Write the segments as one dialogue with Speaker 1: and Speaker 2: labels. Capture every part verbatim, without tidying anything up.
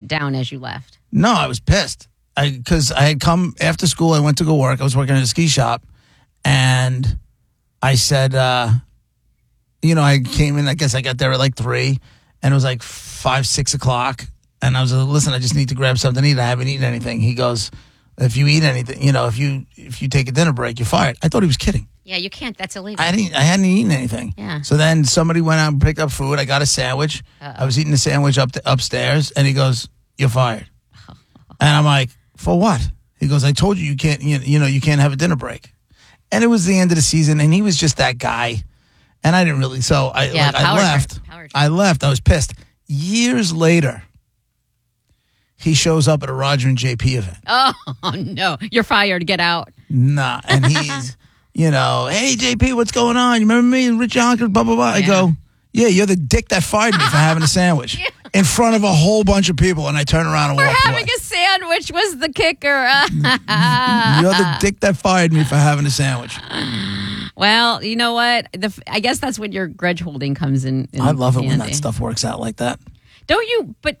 Speaker 1: down as you left.
Speaker 2: No, I was pissed. I Because I had come after school. I went to go work. I was working at a ski shop. And I said, uh, you know, I came in, I guess I got there at like three. And it was like five, six o'clock. And I was like, listen, I just need to grab something to eat. I haven't eaten anything. He goes, if you eat anything, you know, if you if you take a dinner break, you're fired. I thought he was kidding.
Speaker 1: Yeah, you can't. That's illegal.
Speaker 2: I didn't. I hadn't eaten anything.
Speaker 1: Yeah.
Speaker 2: So then somebody went out and picked up food. I got a sandwich.
Speaker 1: Uh-oh.
Speaker 2: I was eating the sandwich up the, upstairs, and he goes, "You're fired." And I'm like, "For what?" He goes, "I told you you can't. You, you know, you can't have a dinner break." And it was the end of the season, and he was just that guy. And I didn't really. So I,
Speaker 1: yeah,
Speaker 2: like, I left.
Speaker 1: Power
Speaker 2: I left. I was pissed. Years later, he shows up at a Roger and J P event.
Speaker 1: Oh no, you're fired. Get out.
Speaker 2: Nah, and he's. You know, hey, J P, what's going on? You remember me and Rich Yonkers, blah, blah, blah. I
Speaker 1: Yeah.
Speaker 2: go, yeah, you're the dick that fired me for having a sandwich
Speaker 1: Yeah.
Speaker 2: in front of a whole bunch of people. And I turn around and
Speaker 1: For
Speaker 2: walk
Speaker 1: having
Speaker 2: away.
Speaker 1: a sandwich was the kicker.
Speaker 2: You're the dick that fired me for having a sandwich.
Speaker 1: Well, you know what? The, I guess that's when your grudge holding comes in. in
Speaker 2: I love it when
Speaker 1: handy.
Speaker 2: that stuff works out like that.
Speaker 1: Don't you? But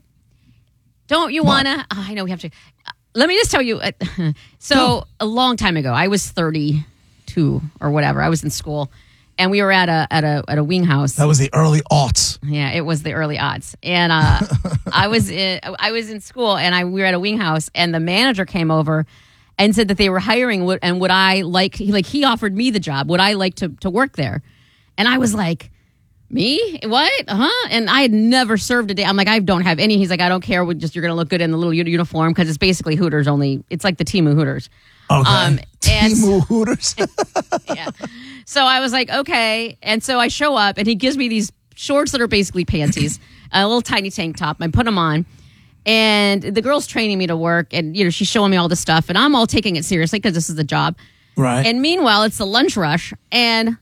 Speaker 1: don't you
Speaker 2: What?
Speaker 1: want to? Oh, I know we have to. Uh, let me just tell you. Uh, so
Speaker 2: No.
Speaker 1: a long time ago, I was thirty-two or whatever. I was in school, and we were at a at a at a wing house.
Speaker 2: That was the early aughts.
Speaker 1: Yeah, it was the early odds, and uh, I was in I was in school, and I we were at a wing house, and the manager came over and said that they were hiring, would- and would I like he, like he offered me the job? Would I like to to work there? And I was like, me? What? Huh? And I had never served a day. I'm like, I don't have any. He's like, I don't care. We just you're gonna look good in the little uni- uniform because it's basically Hooters only. It's like the Temu Hooters.
Speaker 2: Okay.
Speaker 1: Um, and-
Speaker 2: Temu Hooters.
Speaker 1: Yeah. So I was like, okay. And so I show up and he gives me these shorts that are basically panties, a little tiny tank top. I put them on and the girl's training me to work and, you know, she's showing me all this stuff and I'm all taking it seriously because this is the job.
Speaker 2: Right.
Speaker 1: And meanwhile, it's the lunch rush and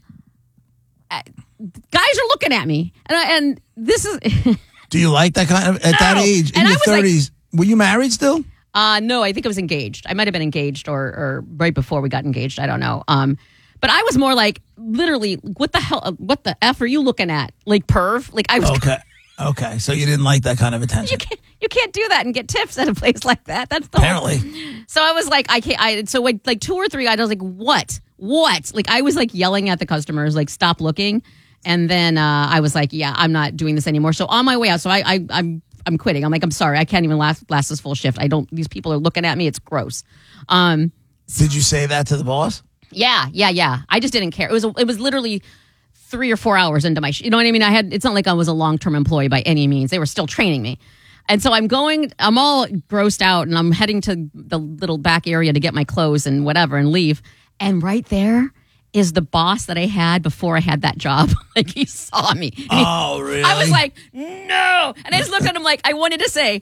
Speaker 1: uh, guys are looking at me. And, I, and this is...
Speaker 2: Do you like that kind of, at that
Speaker 1: No.
Speaker 2: age, in
Speaker 1: And I
Speaker 2: your
Speaker 1: was like-
Speaker 2: thirties, were you married still?
Speaker 1: Uh, no, I think I was engaged. I might have been engaged or, or right before we got engaged. I don't know. Um, but I was more like, literally, what the hell, what the F are you looking at? Like perv? Like I was,
Speaker 2: Okay. Okay. So you didn't like that kind of attention.
Speaker 1: you can't, you can't do that and get tips at a place like that. That's the whole-
Speaker 2: Apparently.
Speaker 1: So I was like, I can't, I, so like, like two or three guys, I was like, what? What? Like I was like yelling at the customers, like stop looking. And then uh, I was like, yeah, I'm not doing this anymore. So on my way out, so I, I I'm, I'm quitting. I'm like, I'm sorry. I can't even last last this full shift. I don't, these people are looking at me. It's gross. Um,
Speaker 2: Did you say that to the boss?
Speaker 1: yeah, yeah, yeah. I just didn't care. It was, it was literally three or four hours into my, sh- you know what I mean? I had, it's not like I was a long-term employee by any means. They were still training me. And so I'm going, I'm all grossed out and I'm heading to the little back area to get my clothes and whatever and leave. And right there is the boss that I had before I had that job. Like he saw me. And he-
Speaker 2: Oh, really?
Speaker 1: I was like, no. And I just looked at him like, I wanted to say,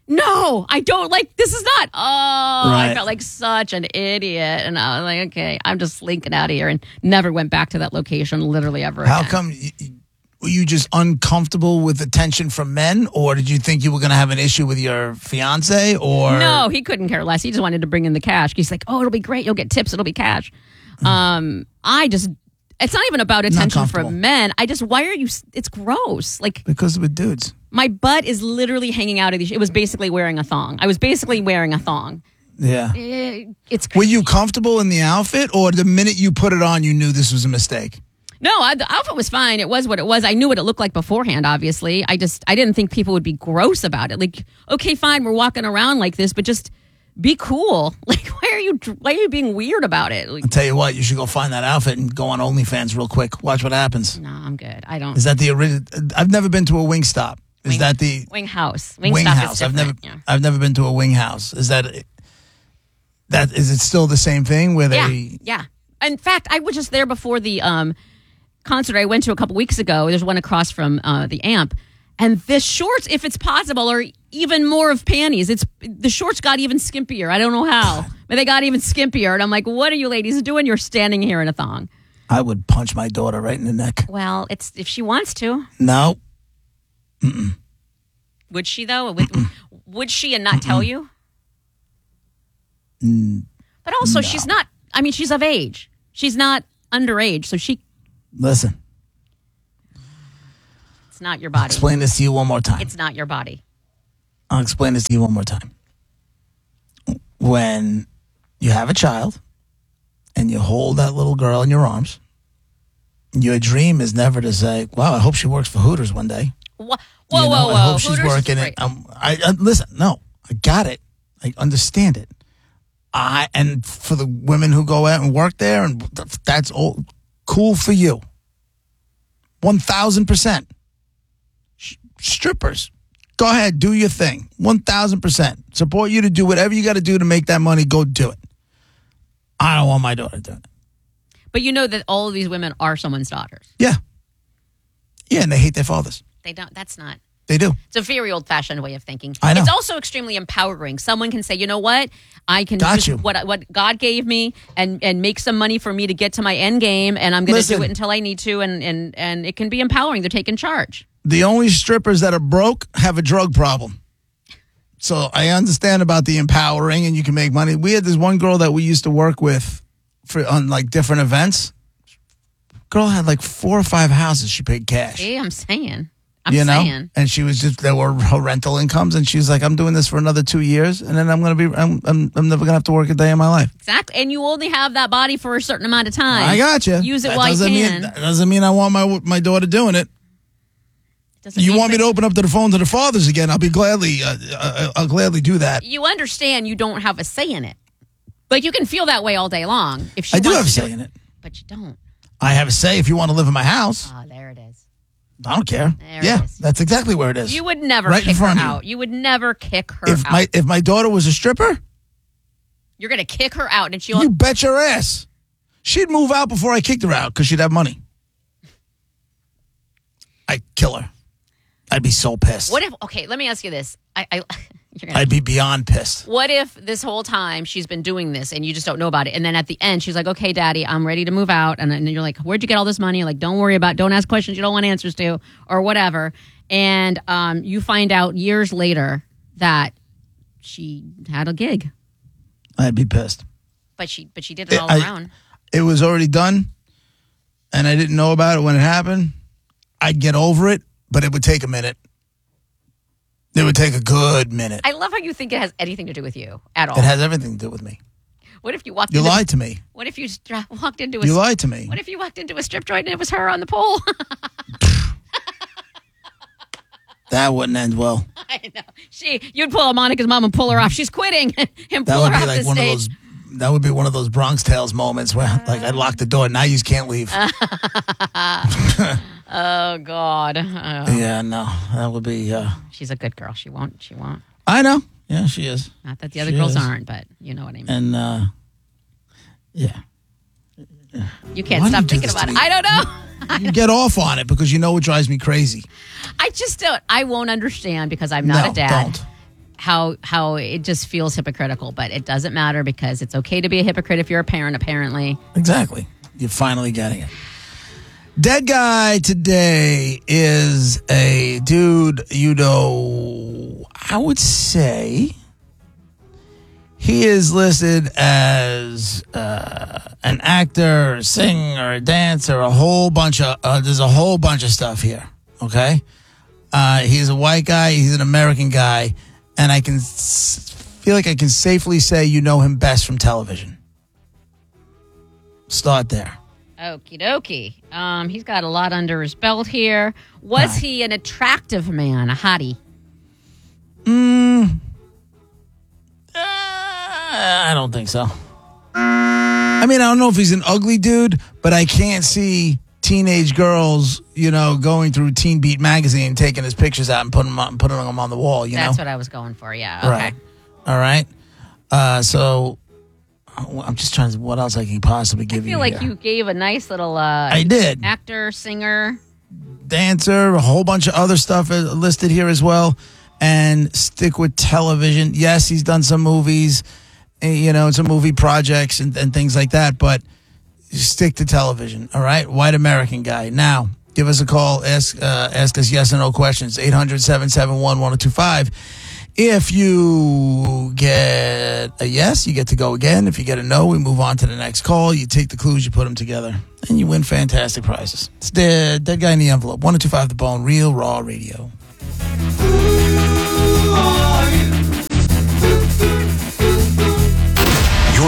Speaker 1: no, I don't like, this is not. Oh,
Speaker 2: Right.
Speaker 1: I felt like such an idiot. And I was like, okay, I'm just slinking out of here and never went back to that location literally ever
Speaker 2: How
Speaker 1: again.
Speaker 2: come? y- y- Were you just uncomfortable with attention from men, or did you think you were going to have an issue with your fiance? Or
Speaker 1: No, he couldn't care less. He just wanted to bring in the cash. He's like, oh, it'll be great. You'll get tips. It'll be cash. Um, I just, it's not even about attention
Speaker 2: comfortable.
Speaker 1: from men. I just, why are you, it's gross. Like
Speaker 2: because with dudes?
Speaker 1: my butt is literally hanging out of these. It was basically wearing a thong. I was basically wearing a thong.
Speaker 2: Yeah.
Speaker 1: Eh, It's
Speaker 2: Were you comfortable in the outfit, or the minute you put it on, you knew this was a mistake?
Speaker 1: No, I, the outfit was fine. It was what it was. I knew what it looked like beforehand, obviously. I just, I didn't think people would be gross about it. Like, okay, fine, we're walking around like this, but just be cool. Like, why are you, why are you being weird about it? Like,
Speaker 2: I'll tell you what, you should go find that outfit and go on OnlyFans real quick. Watch what happens.
Speaker 1: no, I'm good. I don't.
Speaker 2: Is that the original? I've never been to a wing stop. Is
Speaker 1: Wing-
Speaker 2: that the
Speaker 1: Wing house. Wing,
Speaker 2: wing
Speaker 1: stop
Speaker 2: house?
Speaker 1: is
Speaker 2: I've never,
Speaker 1: different.
Speaker 2: I've never been to a wing house. Is that, that is it still the same thing where
Speaker 1: Yeah.
Speaker 2: they?
Speaker 1: Yeah. Yeah. In fact, I was just there before the um, concert I went to a couple weeks ago. There's one across from uh, the Amp. And the shorts, if it's possible, are even more of panties. It's the shorts got even skimpier. I don't know how, but they got even skimpier. And I'm like, what are you ladies doing? You're standing here in a thong.
Speaker 2: I would punch my daughter right in the neck.
Speaker 1: Well, it's if she wants to.
Speaker 2: No.
Speaker 1: Would she though? Would, would she and not tell you? But also, she's not. I mean, she's of age. She's not underage, so she.
Speaker 2: Listen,
Speaker 1: It's not your body.
Speaker 2: explain this to you one more time.
Speaker 1: It's not your body.
Speaker 2: I'll explain this to you one more time. When you have a child and you hold that little girl in your arms, your dream is never to say, wow, I hope she works for Hooters one day.
Speaker 1: Whoa, whoa,
Speaker 2: You know,
Speaker 1: whoa, whoa.
Speaker 2: I hope she's
Speaker 1: Hooters
Speaker 2: working
Speaker 1: is
Speaker 2: it.
Speaker 1: great.
Speaker 2: Um, I, I listen. No, I got it. I understand it. I and for the women who go out and work there, and that's all cool for you. One thousand percent. Strippers, go ahead, do your thing. One thousand percent. Support you to do whatever you got to do to make that money. Go do it. I don't want my daughter doing it.
Speaker 1: But you know that all of these women are someone's daughters.
Speaker 2: Yeah, yeah, and they hate their fathers.
Speaker 1: They don't. That's not.
Speaker 2: They do.
Speaker 1: It's a very old-fashioned way of thinking.
Speaker 2: I know.
Speaker 1: It's also extremely empowering. Someone can say, you know what? I can
Speaker 2: Got
Speaker 1: just
Speaker 2: you.
Speaker 1: what what God gave me and, and make some money for me to get to my end game, and I'm going to do
Speaker 2: Listen.
Speaker 1: it until I need to, and, and, and it can be empowering. They're taking charge.
Speaker 2: The only strippers that are broke have a drug problem. So I understand about the empowering and you can make money. We had this one girl that we used to work with for on like different events. Girl had like four or five houses she paid cash.
Speaker 1: See, I'm saying. I'm
Speaker 2: you know,
Speaker 1: saying.
Speaker 2: and she was just there were her rental incomes, and she's like, "I'm doing this for another two years, and then I'm gonna be, I'm, I'm, I'm never gonna have to work a day in my life."
Speaker 1: Exactly. And you only have that body for a certain amount of time.
Speaker 2: I got you.
Speaker 1: Use it
Speaker 2: that
Speaker 1: while you
Speaker 2: doesn't
Speaker 1: can.
Speaker 2: Mean, that doesn't mean I want my my daughter doing it.
Speaker 1: Doesn't
Speaker 2: You
Speaker 1: mean
Speaker 2: want me
Speaker 1: that-
Speaker 2: to open up to the phones of the fathers again? I'll be gladly, uh, uh, I'll gladly do that.
Speaker 1: You understand you don't have a say in it. Like, you can feel that way all day long. If she
Speaker 2: I do
Speaker 1: wants
Speaker 2: have a
Speaker 1: to
Speaker 2: say in it.
Speaker 1: But you don't.
Speaker 2: I have a say if you want to live in my house.
Speaker 1: Oh, there it is.
Speaker 2: I don't care.
Speaker 1: There it
Speaker 2: yeah,
Speaker 1: is.
Speaker 2: that's exactly where it is.
Speaker 1: You would never
Speaker 2: Right in
Speaker 1: kick her
Speaker 2: front of you.
Speaker 1: out. You would never kick her
Speaker 2: if
Speaker 1: out.
Speaker 2: my if my daughter was a stripper,
Speaker 1: You're going to kick her out, and she'll.
Speaker 2: you bet your ass, she'd move out before I kicked her out because she'd have money. I'd kill her. I'd be so pissed.
Speaker 1: What if? Okay, let me ask you this. I, I you're gonna,
Speaker 2: I'd be beyond pissed.
Speaker 1: What if this whole time she's been doing this and you just don't know about it, and then at the end she's like, "Okay, Daddy, I'm ready to move out," and then you're like, "Where'd you get all this money?" You're like, "Don't worry about. It. Don't ask questions you don't want answers to, or whatever." And um, you find out years later that she had a gig,
Speaker 2: I'd be pissed.
Speaker 1: but she but she did it all
Speaker 2: I-
Speaker 1: around.
Speaker 2: It was already done, and I didn't know about it when it happened. I'd get over it, but it would take a minute. It would take a good minute.
Speaker 1: I love how you think it has anything to do with you at all.
Speaker 2: It has everything to do with me.
Speaker 1: What if you walked?
Speaker 2: You
Speaker 1: into,
Speaker 2: lied to me.
Speaker 1: What if you stra- walked into a?
Speaker 2: You lied to me.
Speaker 1: What if you walked into a strip joint and it was her on the pole?
Speaker 2: That wouldn't end well.
Speaker 1: I know. She, you'd pull a Monica's mom and pull her off. She's quitting, and
Speaker 2: That
Speaker 1: pull
Speaker 2: would
Speaker 1: her
Speaker 2: be
Speaker 1: off
Speaker 2: like
Speaker 1: the
Speaker 2: one
Speaker 1: stage.
Speaker 2: of those. That would be one of those Bronx Tales moments where, like, I'd lock the door. Now you can't leave.
Speaker 1: Oh God. Oh,
Speaker 2: Yeah, no, that would be. Uh,
Speaker 1: she's a good girl. She won't. She won't.
Speaker 2: I know. Yeah, she is.
Speaker 1: Not that the other
Speaker 2: She
Speaker 1: girls
Speaker 2: is.
Speaker 1: aren't, but you know what I mean.
Speaker 2: And uh, yeah,
Speaker 1: You can't
Speaker 2: Why do
Speaker 1: stop
Speaker 2: you do
Speaker 1: thinking
Speaker 2: this to
Speaker 1: about it.
Speaker 2: me?
Speaker 1: I don't know.
Speaker 2: you get off on it because you know it drives me crazy.
Speaker 1: I just don't. I won't understand because I'm not
Speaker 2: No,
Speaker 1: a dad.
Speaker 2: don't.
Speaker 1: How how it just feels hypocritical, but it doesn't matter because it's okay to be a hypocrite if you're a parent. Apparently,
Speaker 2: Exactly. You're finally getting it. Dead guy today is a dude, you know, I would say he is listed as uh, an actor, a singer, a dancer, a whole bunch of, uh, there's a whole bunch of stuff here, okay? Uh, he's a white guy, he's an American guy, and I can s- feel like I can safely say you know him best from television. Start there.
Speaker 1: okie dokie. Um, he's got a lot under his belt here. Was
Speaker 2: Right.
Speaker 1: he an attractive man, a hottie?
Speaker 2: Mm, uh, I don't think so. I mean, I don't know if he's an ugly dude, but I can't see teenage girls, you know, going through Teen Beat magazine, taking his pictures out and putting them on, putting them on the wall. You
Speaker 1: That's
Speaker 2: know,
Speaker 1: what I was going for. Yeah. Okay.
Speaker 2: right? All right. Uh, so I'm just trying to. What else I can possibly
Speaker 1: I
Speaker 2: give you?
Speaker 1: feel like
Speaker 2: here?
Speaker 1: you gave a nice little uh,
Speaker 2: I did.
Speaker 1: actor, singer.
Speaker 2: Dancer, a whole bunch of other stuff is listed here as well. And stick with television. Yes, he's done some movies, eh, you know, some movie projects and, and things like that, but stick to television, all right? White American guy. Now, give us a call. Ask uh, ask us yes or no questions. eight hundred, seven seven one, one oh two five. If you get a yes, you get to go again. If you get a no, we move on to the next call. You take the clues, you put them together, and you win fantastic prizes. It's the Dead Guy in the Envelope. one oh two five The Bone, Real Raw Radio.
Speaker 3: Ooh,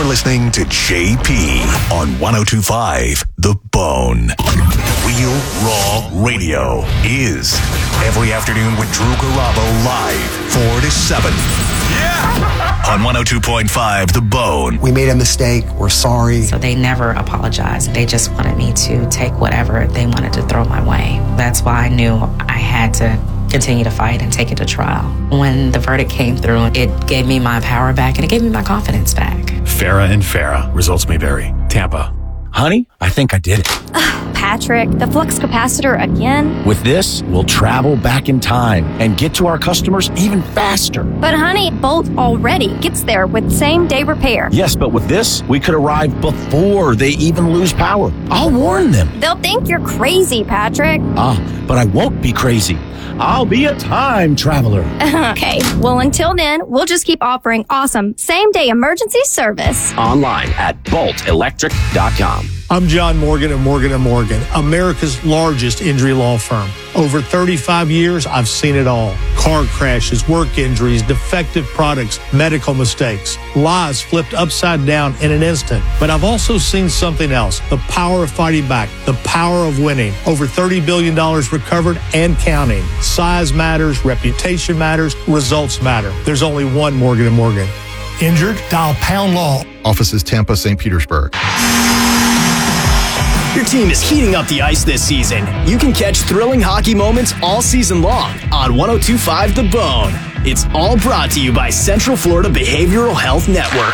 Speaker 3: listening to J P on one oh two point five The Bone. Real Raw Radio is every afternoon with Drew Garabo live, four to seven. Yeah! On one oh two point five The Bone.
Speaker 4: We made a mistake. We're sorry.
Speaker 5: So they never apologized. They just wanted me to take whatever they wanted to throw my way. That's why I knew I had to continue to fight and take it to trial. When the verdict came through, it gave me my power back and it gave me my confidence back.
Speaker 6: Farah and Farah. Results may vary. Tampa.
Speaker 7: Honey, I think I did it.
Speaker 8: Ugh, Patrick, the flux capacitor again?
Speaker 7: With this, we'll travel back in time and get to our customers even faster.
Speaker 8: But honey, Bolt already gets there with same-day repair.
Speaker 7: Yes, but with this, we could arrive before they even lose power. I'll warn them.
Speaker 8: They'll think you're crazy, Patrick.
Speaker 7: Ah, but I won't be crazy. I'll be a time traveler.
Speaker 8: Okay, well, until then, we'll just keep offering awesome same-day emergency service.
Speaker 9: Online at bolt electric dot com.
Speaker 10: I'm John Morgan of Morgan and Morgan, America's largest injury law firm. Over thirty-five years, I've seen it all. Car crashes, work injuries, defective products, medical mistakes, lives flipped upside down in an instant. But I've also seen something else, the power of fighting back, the power of winning. Over thirty billion dollars recovered and counting. Size matters, reputation matters, results matter. There's only one Morgan and Morgan. Injured? Dial Pound Law.
Speaker 11: Offices Tampa, Saint Petersburg.
Speaker 12: Your team is heating up the ice this season. You can catch thrilling hockey moments all season long on one oh two point five The Bone. It's all brought to you by Central Florida Behavioral Health Network.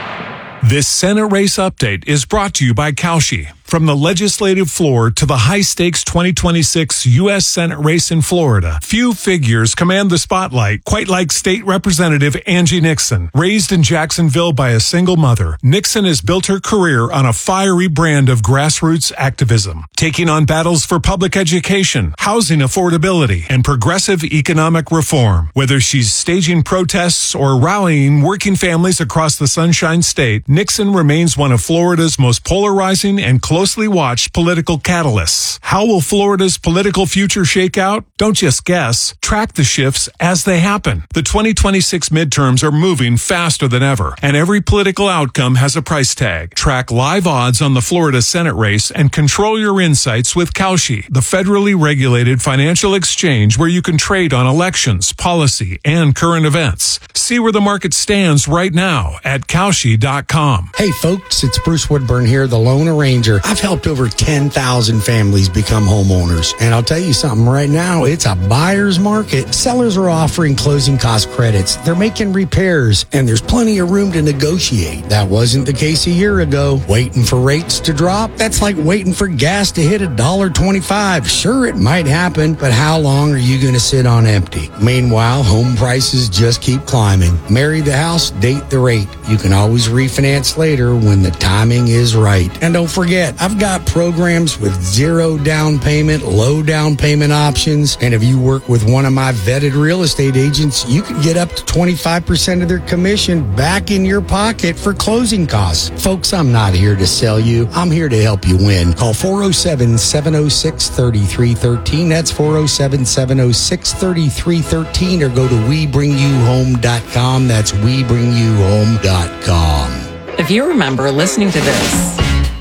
Speaker 13: This Senate race update is brought to you by Kalshi. From the legislative floor to the high-stakes twenty twenty-six U S Senate race in Florida, few figures command the spotlight, quite like State Representative Angie Nixon. Raised in Jacksonville by a single mother, Nixon has built her career on a fiery brand of grassroots activism, taking on battles for public education, housing affordability, and progressive economic reform. Whether she's staging protests or rallying working families across the Sunshine State, Nixon remains one of Florida's most polarizing and closely watched political catalysts. How will Florida's political future shake out? Don't just guess. Track the shifts as they happen. The twenty twenty-six midterms are moving faster than ever, and every political outcome has a price tag. Track live odds on the Florida Senate race and control your insights with Kalshi, the federally regulated financial exchange where you can trade on elections, policy, and current events. See where the market stands right now at Kalshi dot com.
Speaker 14: Hey folks, it's Bruce Woodburn here, the Lone Arranger. I've helped over ten thousand families become homeowners. And I'll tell you something right now, it's a buyer's market. Sellers are offering closing cost credits. They're making repairs, and there's plenty of room to negotiate. That wasn't the case a year ago. Waiting for rates to drop? That's like waiting for gas to hit one dollar twenty-five. Sure, it might happen, but how long are you going to sit on empty? Meanwhile, home prices just keep climbing. Marry the house, date the rate. You can always refinance later when the timing is right. And don't forget, I've got programs with zero down payment, low down payment options. And if you work with one of my vetted real estate agents, you can get up to twenty-five percent of their commission back in your pocket for closing costs. Folks, I'm not here to sell you. I'm here to help you win. Call four oh seven, seven oh six, three three one three. That's four oh seven, seven oh six, three three one three, or go to we bring you home dot com. That's we bring you home dot com.
Speaker 5: If you remember listening to this,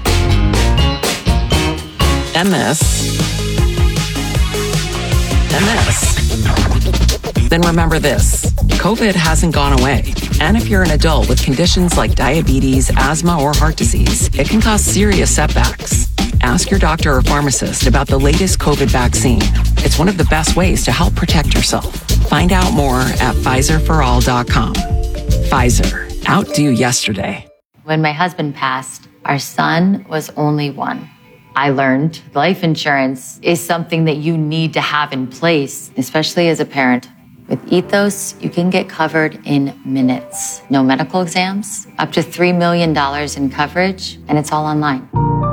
Speaker 5: and this, and this, then remember this. COVID hasn't gone away. And if you're an adult with conditions like diabetes, asthma, or heart disease, it can cause serious setbacks. Ask your doctor or pharmacist about the latest COVID vaccine. It's one of the best ways to help protect yourself. Find out more at Pfizer for all dot com. Pfizer. Outdo yesterday.
Speaker 15: When my husband passed, our son was only one. I learned life insurance is something that you need to have in place, especially as a parent. With Ethos, you can get covered in minutes. No medical exams, up to three million dollars in coverage, and it's all online.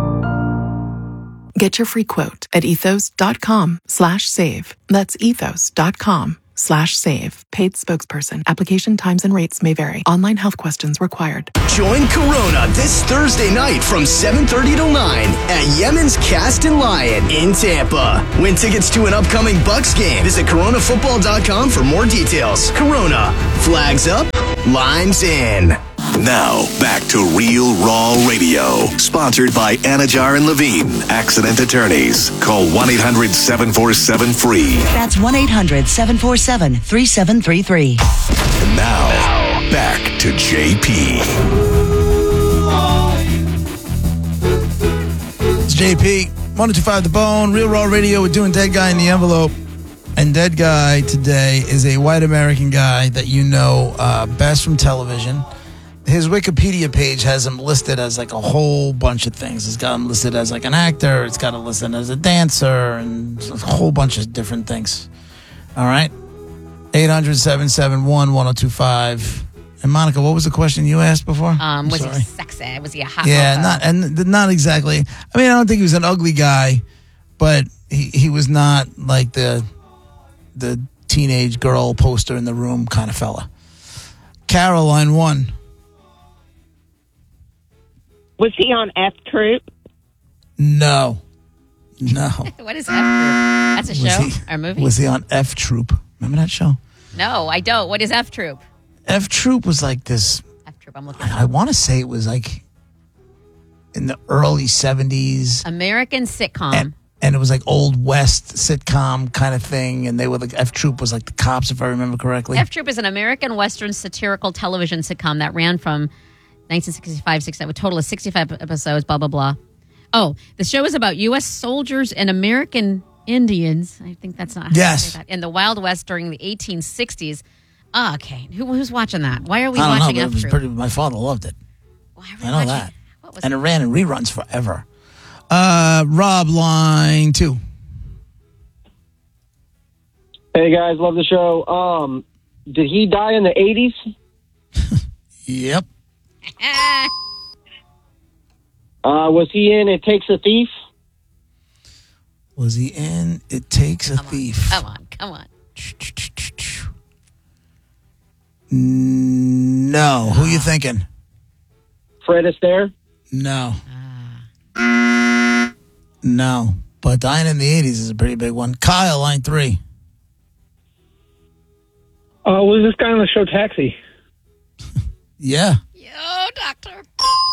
Speaker 16: Get your free quote at ethos.com slash save. That's ethos.com slash save. Paid spokesperson. Application times and rates may vary. Online health questions required.
Speaker 12: Join Corona this Thursday night from seven thirty till nine at Yemen's Cast and Lion in Tampa. Win tickets to an upcoming Bucks game. Visit corona football dot com for more details. Corona. Flags up. Lines in.
Speaker 3: Now, back to Real Raw Radio. Sponsored by Anajar and Levine, Accident Attorneys. Call one eight hundred seven four seven F R E E.
Speaker 17: That's one eight hundred seven four seven three seven three three.
Speaker 3: And now, back to J P.
Speaker 2: It's J P. one oh two point five The Bone. Real Raw Radio. We're doing Dead Guy in the Envelope. And Dead Guy today is a white American guy that you know uh, best from television. His Wikipedia page has him listed as like a whole bunch of things. It's got him listed as like an actor. It's got him listed as a dancer and a whole bunch of different things. All right. eight hundred seven seven one one oh two five. And Monica, what was the question you asked before?
Speaker 1: Um, was
Speaker 2: Sorry.
Speaker 1: he sexy? Was he a hot
Speaker 2: Yeah,
Speaker 1: mofo?
Speaker 2: not and not exactly. I mean, I don't think he was an ugly guy, but he, he was not like the the teenage girl poster in the room kind of fella. Caroline one.
Speaker 18: Was he on F Troop?
Speaker 2: No. No.
Speaker 1: What is F Troop? That's a
Speaker 2: Was
Speaker 1: show
Speaker 2: he-
Speaker 1: or a movie?
Speaker 2: Was he on F Troop? Remember that show?
Speaker 1: No, I don't. What is F Troop?
Speaker 2: F Troop was like this.
Speaker 1: F Troop. I'm looking.
Speaker 2: I, I want to say it was like in the early seventies.
Speaker 1: American sitcom.
Speaker 2: And, and it was like Old West sitcom kind of thing. And they were like, F Troop was like the cops, if I remember correctly.
Speaker 1: F Troop is an American Western satirical television sitcom that ran from nineteen sixty-five, sixty-seven, with a total of sixty-five episodes, blah, blah, blah. Oh, the show is about U S soldiers and American Indians. I think that's not how
Speaker 2: Yes.
Speaker 1: to say that. In the Wild West during the eighteen sixties. Oh, okay. Who, who's watching that? Why are we
Speaker 2: I don't
Speaker 1: watching
Speaker 2: know, but
Speaker 1: F
Speaker 2: it was
Speaker 1: Troop?
Speaker 2: pretty, my father loved it.
Speaker 1: Why are we
Speaker 2: I know
Speaker 1: watching
Speaker 2: that.
Speaker 1: What was
Speaker 2: And it ran in reruns forever. Uh, Rob, line two.
Speaker 19: Hey guys, love the show. Um, did he die in the eighties?
Speaker 2: Yep.
Speaker 19: Uh, was he in It Takes a Thief?
Speaker 2: Was he in It Takes a Thief?
Speaker 1: Come on, come on.
Speaker 2: No. Who you thinking?
Speaker 19: Fred Astaire?
Speaker 2: No. No. But dying in the eighties is a pretty big one. Kyle, line three.
Speaker 20: Uh, was this guy on the show Taxi?
Speaker 2: Yeah.
Speaker 1: Yo, doctor.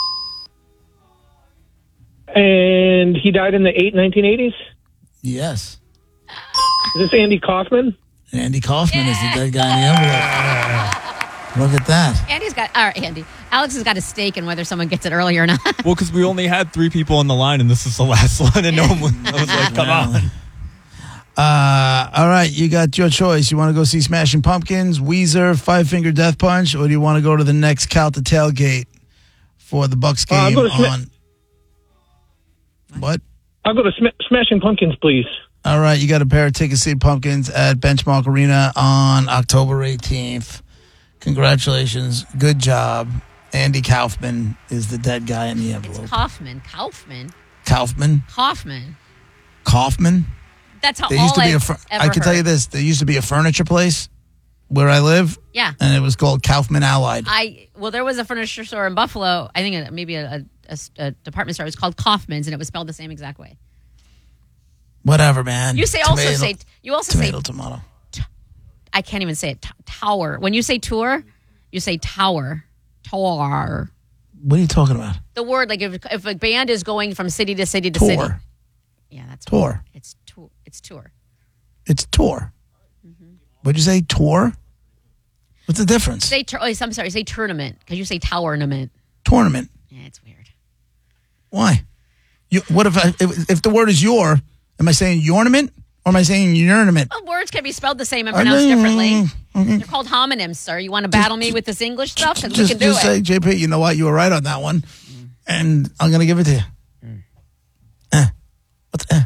Speaker 20: And he died in the eight nineteen eighties?
Speaker 2: Yes.
Speaker 20: Is this Andy Kaufman?
Speaker 2: Andy Kaufman is the dead guy in the envelope. Look at that.
Speaker 1: Andy's got, all right, Andy. Alex has got a stake in whether someone gets it early or not.
Speaker 21: Well, because we only had three people on the line, and this is the last one, and no one was, I was like, come on.
Speaker 2: Uh, all right, you got your choice. You want to go see Smashing Pumpkins, Weezer, Five Finger Death Punch, or do you want to go to the next Calta tailgate for the Bucks
Speaker 20: Uh, I'll
Speaker 2: game
Speaker 20: go to Sma-
Speaker 2: on? What?
Speaker 20: I'll go to Sm- Smashing Pumpkins, please.
Speaker 2: All right, you got a pair of tickets to see Pumpkins at Benchmark Arena on October eighteenth. Congratulations. Good job. Andy Kaufman is the dead guy in the envelope.
Speaker 1: It's Kaufman. Kaufman.
Speaker 2: Kaufman?
Speaker 1: Kaufman.
Speaker 2: Kaufman?
Speaker 1: That's how
Speaker 2: There
Speaker 1: all
Speaker 2: used to be
Speaker 1: I've
Speaker 2: a fur-
Speaker 1: ever
Speaker 2: I can tell
Speaker 1: heard.
Speaker 2: you this. There used to be a furniture place where I live.
Speaker 1: Yeah.
Speaker 2: And it was called Kaufman Allied.
Speaker 1: I well, there was a furniture store in Buffalo. I think it, maybe a, a, a department store. It was called Kaufman's, and it was spelled the same exact way.
Speaker 2: Whatever, man.
Speaker 1: You say also
Speaker 2: Tomato-
Speaker 1: say you also
Speaker 2: tomato,
Speaker 1: say
Speaker 2: tomato.
Speaker 1: I can't even say it. T- tower. When you say tour, you say tower. Tower.
Speaker 2: What are you talking about?
Speaker 1: The word like if if a band is going from city to city to
Speaker 2: Tour.
Speaker 1: city. Yeah, that's
Speaker 2: Tour.
Speaker 1: It's tour. It's tour.
Speaker 2: It's tour. What'd you say? Tour? What's the difference?
Speaker 1: Say tur- oh, I'm sorry. Say tournament because you say tournament.
Speaker 2: Tournament.
Speaker 1: Yeah, it's weird.
Speaker 2: Why? You, what if I, if, if the word is your? Am I saying yornament or am I saying yearnament?
Speaker 1: Well, words can be spelled the same and
Speaker 2: I
Speaker 1: pronounced
Speaker 2: know.
Speaker 1: differently.
Speaker 2: Okay.
Speaker 1: They're called homonyms, sir. You want to battle me with this English stuff? Because we
Speaker 2: Just,
Speaker 1: can do
Speaker 2: just
Speaker 1: it.
Speaker 2: say, J P, you know what? You were right on that one. And I'm going to give it to you. Eh. What's eh?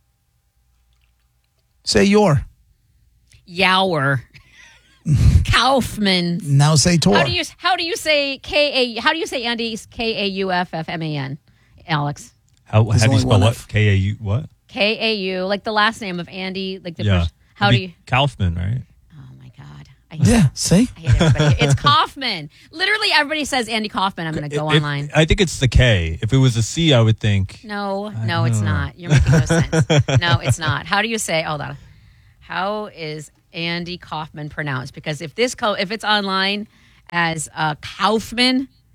Speaker 2: Say your.
Speaker 1: Yower. Kaufman.
Speaker 2: Now say tour.
Speaker 1: How do you how do you say K A how do you say Andy's K A U F F M A N? Alex.
Speaker 21: How,
Speaker 2: There's
Speaker 21: how do you
Speaker 2: only
Speaker 21: spell
Speaker 2: one
Speaker 21: what?
Speaker 2: F.
Speaker 21: K A U what?
Speaker 1: K A U, like the last name of Andy, like the
Speaker 21: Yeah.
Speaker 1: first how
Speaker 21: It'd
Speaker 1: do
Speaker 21: be
Speaker 1: you
Speaker 21: Kaufman, right?
Speaker 1: I hate,
Speaker 2: Yeah, see?
Speaker 1: I hate everybody. It's Kaufman. Literally everybody says Andy Kaufman. I'm gonna go
Speaker 21: If-
Speaker 1: online.
Speaker 21: I think it's the K. If it was a C, I would think.
Speaker 1: No,
Speaker 21: I
Speaker 1: no, it's
Speaker 21: don't know.
Speaker 1: not. You're making no sense. No, it's not. How do you say? Hold on. How is Andy Kaufman pronounced? Because if this co- if it's online as uh, Kaufman,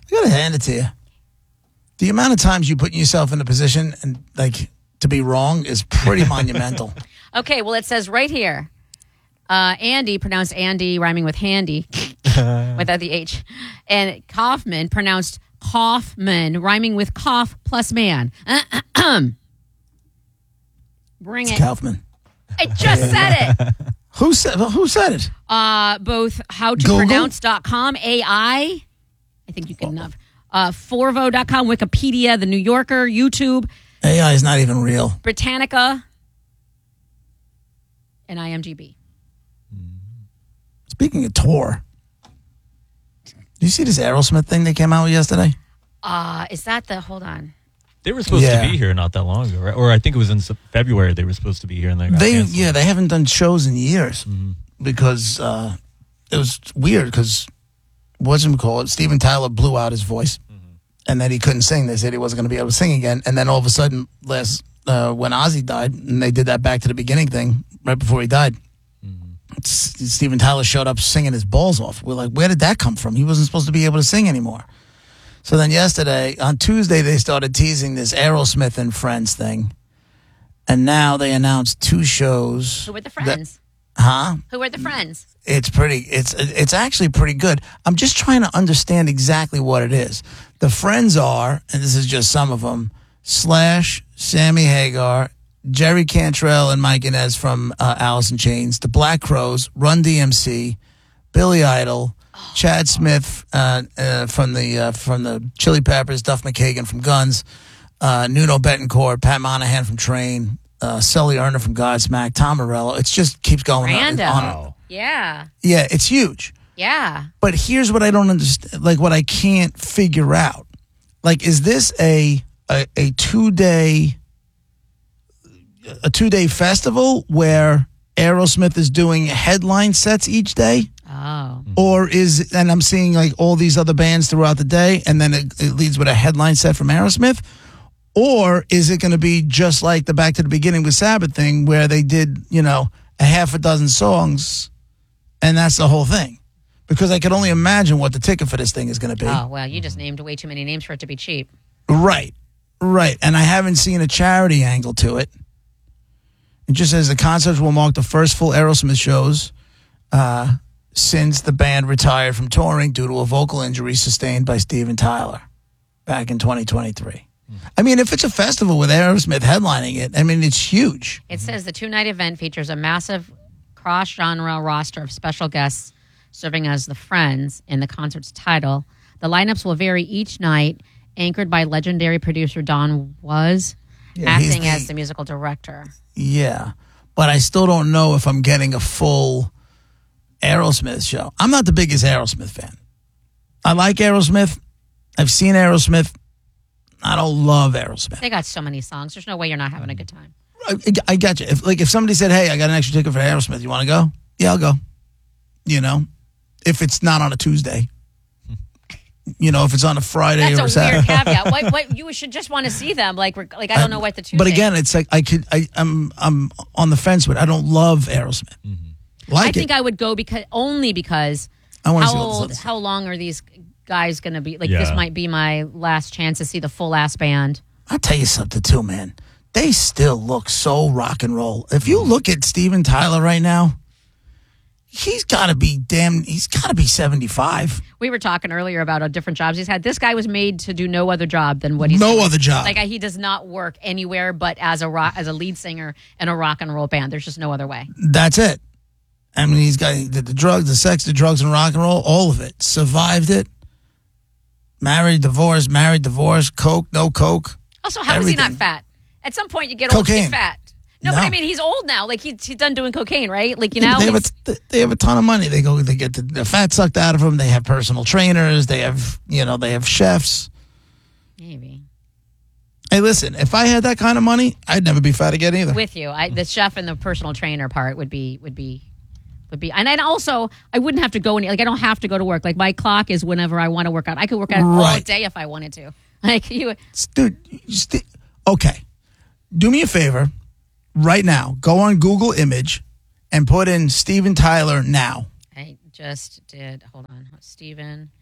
Speaker 2: I gotta hand it to you. The amount of times you put yourself in a position and like to be wrong is pretty monumental.
Speaker 1: Okay, well, it says right here, uh, Andy, pronounced Andy, rhyming with handy, without the H, and Kaufman, pronounced Kaufman, rhyming with cough plus man. Bring
Speaker 2: it's
Speaker 1: it.
Speaker 2: Kaufman.
Speaker 1: I just said it.
Speaker 2: Who said Who said it?
Speaker 1: Uh, both how to pronounce dot com, A I, I think you can have, uh, Forvo dot com, Wikipedia, The New Yorker, YouTube,
Speaker 2: A I is not even real.
Speaker 1: Britannica, and I M D B.
Speaker 2: Speaking of tour, do you see this Aerosmith thing they came out with yesterday?
Speaker 1: Uh, is that the, hold on.
Speaker 21: They were supposed
Speaker 2: Yeah.
Speaker 21: to be here not that long ago, right? Or I think it was in Sep- February they were supposed to be here, and they got
Speaker 2: They
Speaker 21: canceled.
Speaker 2: yeah, they haven't done shows in years
Speaker 21: Mm-hmm.
Speaker 2: because uh, it was weird because what's him called? Steven Tyler blew out his voice,
Speaker 21: Mm-hmm.
Speaker 2: and then he couldn't sing. They said he wasn't going to be able to sing again, and then all of a sudden, last uh, when Ozzy died, and they did that back to the beginning thing right before he died. S- Steven Tyler showed up singing his balls off. We're like, where did that come from? He wasn't supposed to be able to sing anymore. So then yesterday, on Tuesday, they started teasing this Aerosmith and Friends thing. And now they announced two shows.
Speaker 1: Who were the friends?
Speaker 2: That, huh?
Speaker 1: Who were the friends?
Speaker 2: It's pretty, it's, it's actually pretty good. I'm just trying to understand exactly what it is. The friends are, and this is just some of them, Slash, Sammy Hagar, Jerry Cantrell and Mike Inez from uh, Alice in Chains, the Black Crowes, Run D M C, Billy Idol, oh, Chad Smith uh, uh, from the uh, from the Chili Peppers, Duff McKagan from Guns, uh, Nuno Betancourt, Pat Monahan from Train, uh, Sully Erna from Godsmack, Tom Morello. It just keeps going on.
Speaker 1: Random.
Speaker 2: on.
Speaker 1: Yeah.
Speaker 2: Yeah, it's huge.
Speaker 1: Yeah.
Speaker 2: But here's what I don't understand, like what I can't figure out. Like, is this a a, a two day a two day festival where Aerosmith is doing headline sets each day?
Speaker 1: Oh.
Speaker 2: Or is, and I'm seeing like all these other bands throughout the day, and then it, it leads with a headline set from Aerosmith? Or is it going to be just like the Back to the Beginning with Sabbath thing where they did, you know, a half a dozen songs and that's the whole thing? Because I can only imagine what the ticket for this thing is going to be.
Speaker 1: Oh, well, you just named way too many names for it to be cheap.
Speaker 2: Right, right. And I haven't seen a charity angle to it. It just says the concerts will mark the first full Aerosmith shows uh, since the band retired from touring due to a vocal injury sustained by Steven Tyler back in twenty twenty-three. I mean, if it's a festival with Aerosmith headlining it, I mean, it's huge.
Speaker 1: It says the two-night event features a massive cross-genre roster of special guests serving as the friends in the concert's title. The lineups will vary each night, anchored by legendary producer Don Was,
Speaker 2: Yeah,
Speaker 1: acting
Speaker 2: he's the-
Speaker 1: as the musical director.
Speaker 2: Yeah, but I still don't know if I'm getting a full Aerosmith show. I'm not the biggest Aerosmith fan. I like Aerosmith. I've seen Aerosmith. I don't love Aerosmith.
Speaker 1: They got so many songs. There's no way you're not having a good time.
Speaker 2: I, I got you. If like if somebody said, "Hey, I got an extra ticket for Aerosmith. You want to go?" Yeah, I'll go. You know, if it's not on a Tuesday. You know, if it's on a Friday
Speaker 1: That's
Speaker 2: or
Speaker 1: a
Speaker 2: Saturday.
Speaker 1: weird caveat. What, what, you should just want to see them. Like, we're- like I don't know what the Tuesday.
Speaker 2: But again, it's like I could. I, I'm I'm on the fence with. I don't love Aerosmith. Like
Speaker 1: I think
Speaker 2: it.
Speaker 1: I would go because only because
Speaker 2: I wanna
Speaker 1: how
Speaker 2: see all this
Speaker 1: old,
Speaker 2: other stuff.
Speaker 1: how long are these guys going to be? Like,
Speaker 2: Yeah.
Speaker 1: this might be my last chance to see the full ass band.
Speaker 2: I'll tell you something too, man. They still look so rock and roll. If you look at Steven Tyler right now, he's got to be damn. He's got to be seventy-five.
Speaker 1: We were talking earlier about uh, different jobs he's had. This guy was made to do no other job than what he's
Speaker 2: No
Speaker 1: doing.
Speaker 2: other job.
Speaker 1: Like, he does not work anywhere but as a rock, as a lead singer in a rock and roll band. There's just no other way.
Speaker 2: That's it. I mean, he's got the, the drugs, the sex, the drugs, and rock and roll. All of it. Survived it. Married, divorced, married, divorced. Coke, no coke.
Speaker 1: Also, how is he not
Speaker 2: Everything.
Speaker 1: fat? At some point, you get old, you
Speaker 2: Cocaine.
Speaker 1: get fat. No,
Speaker 2: No.
Speaker 1: but I mean, he's old now. Like, he's, he's done doing cocaine, right? Like, you know,
Speaker 2: they have,
Speaker 1: he's-
Speaker 2: a, they have a ton of money. They go, they get the, the fat sucked out of them. They have personal trainers. They have, you know, they have chefs.
Speaker 1: maybe.
Speaker 2: Hey, listen, if I had that kind of money, I'd never be fat again either.
Speaker 1: With you, I, the chef and the personal trainer part would be would be would be, and then also I wouldn't have to go any. Like, I don't have to go to work. Like, my clock is whenever I want to work out. I could work out all
Speaker 2: Right.
Speaker 1: day if I wanted to. Like, you,
Speaker 2: Dude, you st- okay. Do me a favor right now. Go on Google Image and put in Steven Tyler now.
Speaker 1: I just did. Hold on, Steven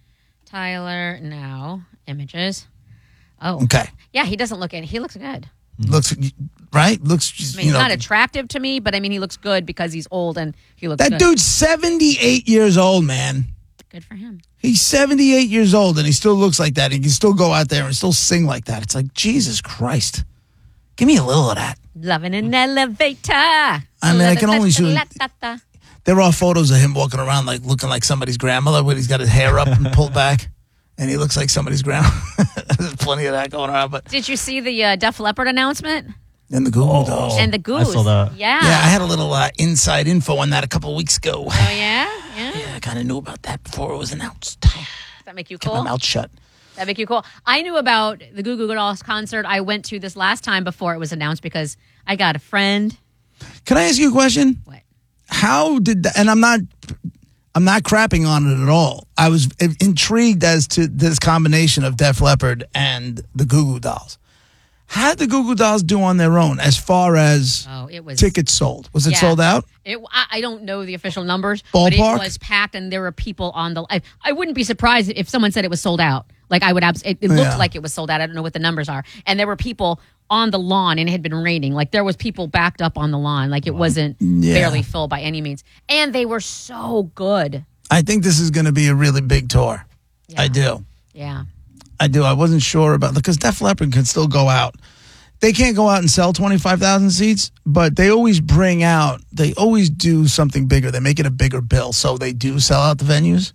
Speaker 1: Tyler, no. Images. Oh.
Speaker 2: Okay.
Speaker 1: Yeah, he doesn't look in. He looks good.
Speaker 2: Looks right. Looks.
Speaker 1: I mean,
Speaker 2: you
Speaker 1: he's
Speaker 2: know,
Speaker 1: not attractive to me, but I mean, he looks good because he's old and he looks
Speaker 2: that
Speaker 1: good.
Speaker 2: dude's seventy-eight years old, man.
Speaker 1: Good for him.
Speaker 2: He's seventy-eight years old and he still looks like that. He can still go out there and still sing like that. It's like, Jesus Christ. Give me a little of that.
Speaker 1: Loving an elevator.
Speaker 2: I mean, I can only shoot. There are photos of him walking around like looking like somebody's grandmother when he's got his hair up and pulled back. And he looks like somebody's grandma. There's plenty of that going on. But
Speaker 1: Did you see the uh, Def Leppard announcement?
Speaker 2: And the Google Dolls.
Speaker 1: And the Goose.
Speaker 21: I saw that.
Speaker 1: Yeah.
Speaker 2: Yeah, I had a little uh, inside info on that a couple of weeks ago.
Speaker 1: Oh, yeah? Yeah.
Speaker 2: Yeah, I kind of knew about that before it was announced.
Speaker 1: Does that make you
Speaker 2: Kept
Speaker 1: cool?
Speaker 2: my mouth shut.
Speaker 1: That make you cool? I knew about the Goo Goo Dolls concert. I went to this last time before it was announced because I got a friend.
Speaker 2: Can I ask you a question?
Speaker 1: What?
Speaker 2: How did that, and I'm not I'm not crapping on it at all. I was intrigued as to this combination of Def Leppard and the Goo Goo Dolls. How did the Goo Goo Dolls do on their own as far as
Speaker 1: oh, it was,
Speaker 2: tickets sold? Was it
Speaker 1: yeah.
Speaker 2: sold out?
Speaker 1: It, I, I don't know the official numbers,
Speaker 2: Ballpark?
Speaker 1: but it was packed and there were people on the... I, I wouldn't be surprised if someone said it was sold out. Like I would... Abs- it, it looked
Speaker 2: Yeah.
Speaker 1: like it was sold out. I don't know what the numbers are. And there were people on the lawn and it had been raining. Like there was people backed up on the lawn. Like it wasn't
Speaker 2: Yeah.
Speaker 1: barely full by any means. And they were so good.
Speaker 2: I think this is going to be a really big tour.
Speaker 1: Yeah.
Speaker 2: I do.
Speaker 1: Yeah.
Speaker 2: I do. I wasn't sure about because Def Leppard can still go out. They can't go out and sell twenty-five thousand seats, but they always bring out, they always do something bigger. They make it a bigger bill, so they do sell out the venues.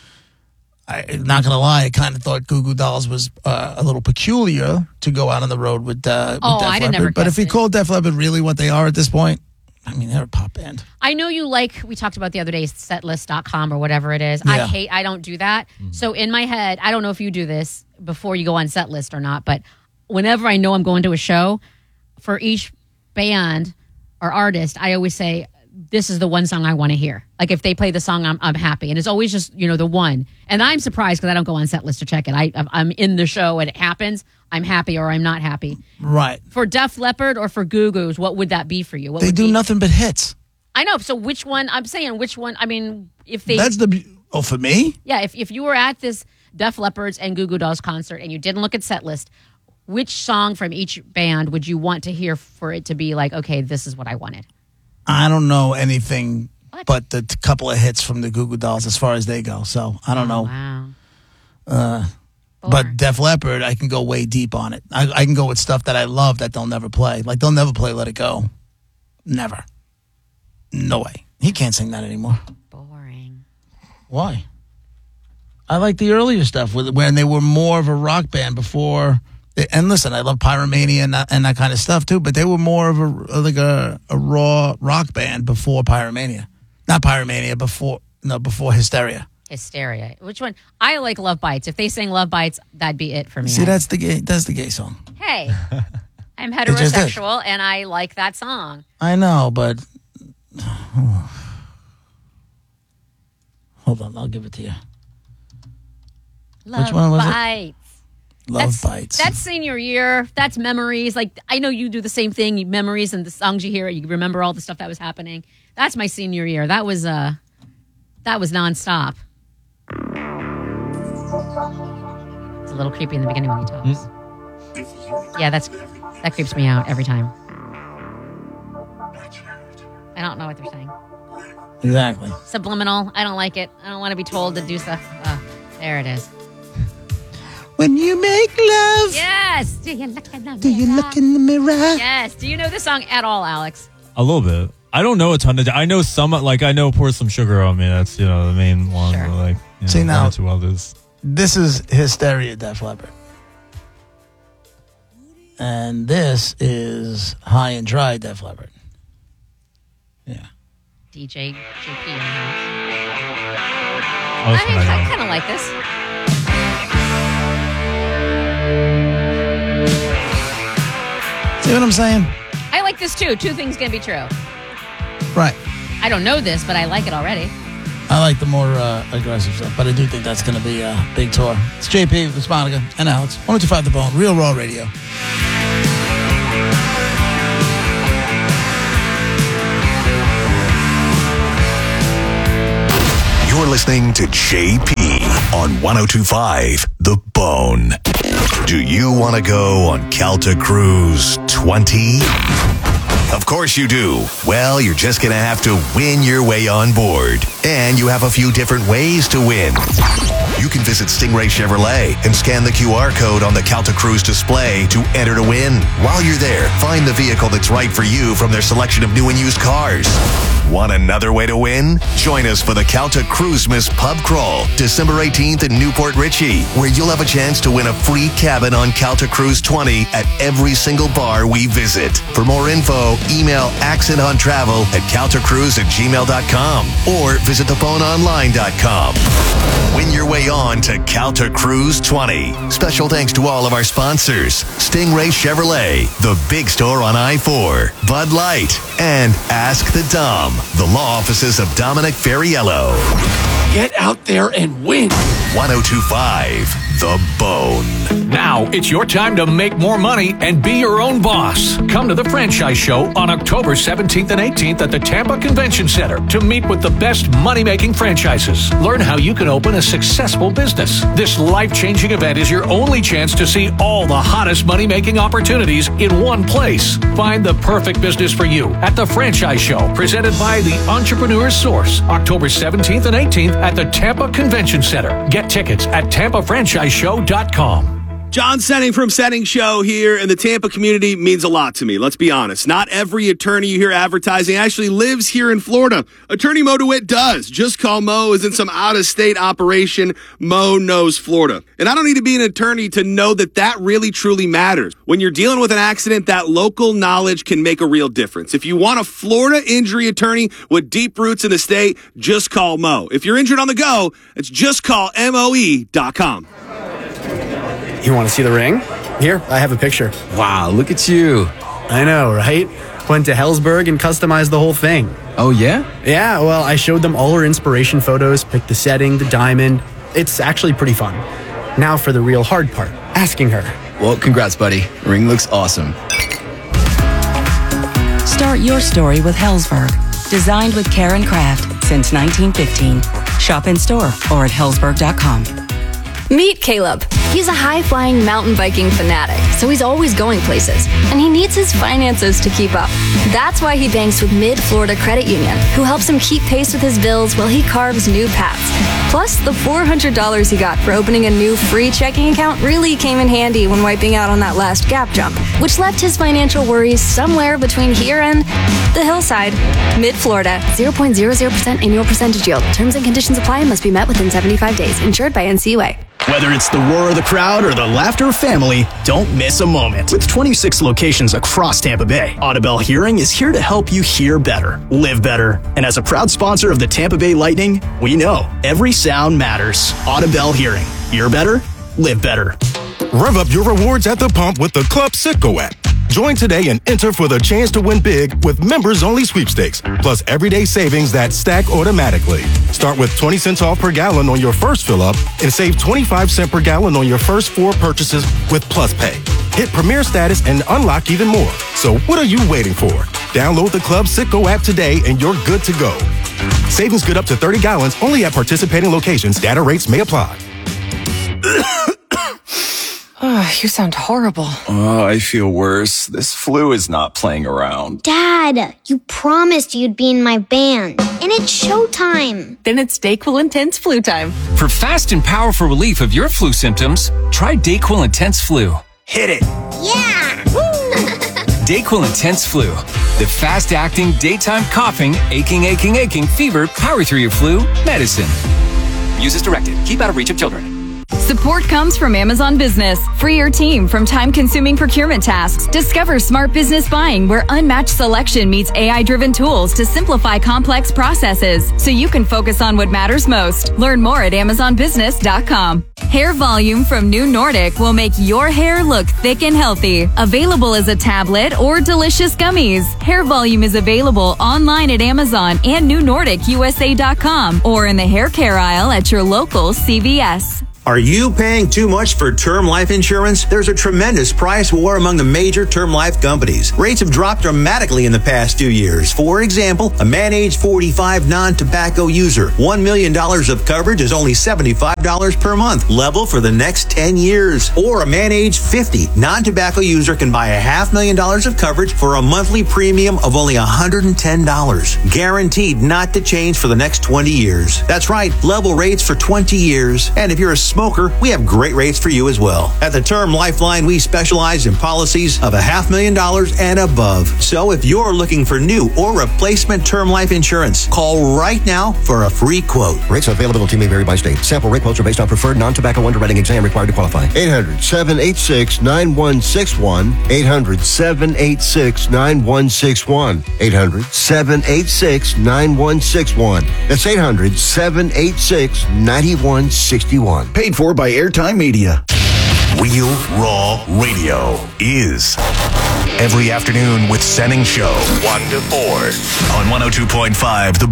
Speaker 2: I'm not going to lie, I kind of thought Goo Goo Dolls was uh, a little peculiar to go out on the road with, uh, with
Speaker 1: Oh,
Speaker 2: Def
Speaker 1: I did
Speaker 2: Leppard.
Speaker 1: never
Speaker 2: But if
Speaker 1: guess
Speaker 2: we
Speaker 1: it.
Speaker 2: call Def Leppard really what they are at this point, I mean, they're a pop band.
Speaker 1: I know you like, we talked about the other day, setlist dot com or whatever it is.
Speaker 2: Yeah.
Speaker 1: I hate, I don't do that. So in my head, I don't know if you do this before you go on setlist or not, but whenever I know I'm going to a show, for each band or artist, I always say, this is the one song I want to hear. Like if they play the song, I'm, I'm happy. And it's always just, you know, the one. And I'm surprised because I don't go on setlist to check it. I, I'm in the show and it happens. I'm happy or I'm not happy.
Speaker 2: Right.
Speaker 1: For Def Leppard or for Goo Goos, what would that be for you? What
Speaker 2: They
Speaker 1: would
Speaker 2: do
Speaker 1: be?
Speaker 2: nothing but hits.
Speaker 1: I know. So which one? I'm saying which one. I mean, if they.
Speaker 2: That's the, be- oh, for me?
Speaker 1: Yeah, if, if you were at this Def Leppard's and Goo Goo Dolls concert and you didn't look at setlist, which song from each band would you want to hear for it to be like, okay, this is what I wanted?
Speaker 2: I don't know anything but the t- couple of hits from the Goo Goo Dolls as far as they go. So I don't know.
Speaker 1: Wow.
Speaker 2: Uh, but Def Leppard, I can go way deep on it. I, I can go with stuff that I love that they'll never play. Like they'll never play Let It Go. Never. No way. He can't sing that anymore.
Speaker 1: Boring.
Speaker 2: Why? I like the earlier stuff with when they were more of a rock band before. And listen, I love Pyromania and that, and that kind of stuff too. But they were more of a like a, a raw rock band before Pyromania, not Pyromania before no before Hysteria.
Speaker 1: Hysteria. Which one? I like Love Bites. If they sing Love Bites, that'd be it for me.
Speaker 2: See,
Speaker 1: I-
Speaker 2: that's the gay. That's the gay song.
Speaker 1: Hey, I'm
Speaker 2: just is.
Speaker 1: heterosexual and I like that song.
Speaker 2: I know, but hold on, I'll give it to you.
Speaker 1: Love
Speaker 2: Which one was it?
Speaker 1: Bites.
Speaker 2: Love
Speaker 1: that's,
Speaker 2: Bites.
Speaker 1: That's senior year. That's memories. Like I know you do the same thing. You memories and the songs you hear, you remember all the stuff that was happening. That's my senior year. That was uh, that was nonstop. It's a little creepy in the beginning when he talks.
Speaker 21: Mm.
Speaker 1: Yeah, that's that creeps me out every time. I don't know what they're saying.
Speaker 2: Exactly.
Speaker 1: Subliminal. I don't like it. I don't want to be told to do stuff. Uh, there it is.
Speaker 2: When you make love,
Speaker 1: Yes. Do you look in the
Speaker 2: do you
Speaker 1: mirror?
Speaker 2: look in the mirror?
Speaker 1: Yes. Do you know this song at all, Alex?
Speaker 21: A little bit. I don't know a ton of. I know some. Like I know "Pour Some Sugar on Me." That's you know the main one.
Speaker 1: Sure.
Speaker 21: But like you know,
Speaker 2: See, now-
Speaker 21: one or two others.
Speaker 2: This is Hysteria, Def Leppard. And this is High and Dry, Def Leppard. Yeah.
Speaker 1: D J J P in the house.
Speaker 21: Oh, that's
Speaker 1: I,
Speaker 21: what I
Speaker 1: I
Speaker 21: know.
Speaker 1: kind of like this.
Speaker 2: See what I'm saying?
Speaker 1: I like this too. Two things can be true.
Speaker 2: Right.
Speaker 1: I don't know this, but I like it already.
Speaker 2: I like the more uh, aggressive stuff, but I do think that's going to be a big tour. It's J P with Monica and Alex. one oh two point five The Bone, Real Raw Radio.
Speaker 3: You're listening to J P on one oh two point five The Bone. Do you want to go on Calta Cruise twenty? Of course you do. Well, you're just going to have to win your way on board. And you have a few different ways to win. You can visit Stingray Chevrolet and scan the Q R code on the Calta Cruise display to enter to win. While you're there, find the vehicle that's right for you from their selection of new and used cars. Want another way to win? Join us for the Calta Cruisemas Pub Crawl, December eighteenth in Newport Richey, where you'll have a chance to win a free cabin on Calta Cruise twenty at every single bar we visit. For more info, email accent on travel at caltacruise at gmail dot com or visit the bone online dot com. Win your way on to Calta Cruise twenty. Special thanks to all of our sponsors: Stingray Chevrolet, the big store on I four, Bud Light, and Ask the Dom, the law offices of Dominic Ferriello.
Speaker 7: Get out there and win.
Speaker 3: one oh two point five The Bone.
Speaker 4: Now it's your time to make more money and be your own boss. Come to the Franchise Show on October seventeenth and eighteenth at the Tampa Convention Center to meet with the best money-making franchises. Learn how you can open a successful business. This life-changing event is your only chance to see all the hottest money-making opportunities in one place. Find the perfect business for you at the Franchise Show, presented by the Entrepreneur's Source, October seventeenth and eighteenth at the Tampa Convention Center. Get tickets at tampa franchise show dot com.
Speaker 22: John Setting from Setting Show here, and the Tampa community means a lot to me. Let's be honest. Not every attorney you hear advertising actually lives here in Florida. Attorney Mo DeWitt does. Just Call Mo is in some out-of-state operation. Mo knows Florida. And I don't need to be an attorney to know that that really, truly matters. When you're dealing with an accident, that local knowledge can make a real difference. If you want a Florida injury attorney with deep roots in the state, just call Mo. If you're injured on the go, it's just call M O E dot com.
Speaker 23: You want to see the ring? Here, I have a picture. Wow, look at you. I know, right? Went to Hellsberg and customized the whole thing. Oh, yeah? Yeah, well, I showed them all our inspiration photos, picked the setting, the diamond. It's actually pretty fun. Now for the real hard part, asking her.
Speaker 24: Well, congrats, buddy. Ring looks awesome.
Speaker 17: Start your story with Hellsberg. Designed with care and craft since nineteen fifteen. Shop in store or at hellsberg dot com.
Speaker 8: Meet Caleb. He's a high-flying mountain biking fanatic, so he's always going places, and he needs his finances to keep up. That's why he banks with Mid-Florida Credit Union, who helps him keep pace with his bills while he carves new paths. Plus, the four hundred dollars he got for opening a new free checking account really came in handy when wiping out on that last gap jump, which left his financial worries somewhere between here and the hillside. Mid-Florida, zero point zero zero percent annual percentage yield. Terms and conditions apply and must be met within seventy-five days. Insured by N C U A.
Speaker 12: Whether it's the roar of the crowd or the laughter of family, don't miss a moment. With twenty-six locations across Tampa Bay, Audibel Hearing is here to help you hear better, live better. And as a proud sponsor of the Tampa Bay Lightning, we know every sound matters. Audibel Hearing. Hear better, live better.
Speaker 25: Rev up your rewards at the pump with the Club Citgo app. Join today and enter for the chance to win big with members-only sweepstakes, plus everyday savings that stack automatically. Start with twenty cents off per gallon on your first fill-up and save twenty-five cents per gallon on your first four purchases with Plus Pay. Hit Premier status and unlock even more. So what are you waiting for? Download the Club Citgo app today and you're good to go. Savings good up to thirty gallons only at participating locations. Data rates may apply.
Speaker 26: Oh, you sound horrible.
Speaker 27: Oh, I feel worse. This flu is not playing around.
Speaker 28: Dad, you promised you'd be in my band, and it's showtime.
Speaker 26: Then it's DayQuil Intense Flu time.
Speaker 29: For fast and powerful relief of your flu symptoms, try DayQuil Intense Flu.
Speaker 22: Hit it.
Speaker 28: Yeah.
Speaker 29: DayQuil Intense Flu. The fast-acting, daytime coughing, aching, aching, aching, fever, power through your flu medicine.
Speaker 30: Use as directed. Keep out of reach of children.
Speaker 31: Support comes from Amazon Business. Free your team from time-consuming procurement tasks. Discover smart business buying where unmatched selection meets A I-driven tools to simplify complex processes so you can focus on what matters most. Learn more at amazon business dot com. Hair Volume from New Nordic will make your hair look thick and healthy. Available as a tablet or delicious gummies. Hair Volume is available online at Amazon and new nordic u s a dot com or in the hair care aisle at your local C V S.
Speaker 5: Are you paying too much for term life insurance? There's a tremendous price war among the major term life companies. Rates have dropped dramatically in the past two years. For example, a man age forty-five non-tobacco user, one million dollars of coverage is only seventy-five dollars per month, level for the next ten years. Or a man age fifty non-tobacco user can buy a half million dollars of coverage for a monthly premium of only one hundred ten dollars. Guaranteed not to change for the next twenty years. That's right, level rates for twenty years. And if you're a smoker, we have great rates for you as well. At the Term Lifeline, we specialize in policies of a half million dollars and above. So if you're looking for new or replacement term life insurance, call right now for a free quote.
Speaker 6: Rates and availability may vary by state. Sample rate quotes are based on preferred non-tobacco underwriting exam required to qualify.
Speaker 9: eight hundred, seven eight six, nine one six one. eight hundred, seven eight six, nine one six one. eight hundred, seven eight six, nine one six one. That's eight hundred, seven eight six, nine one six one.
Speaker 3: Paid for by Airtime Media. Real Raw Radio is every afternoon with Senning Show, one to four on one oh two point five The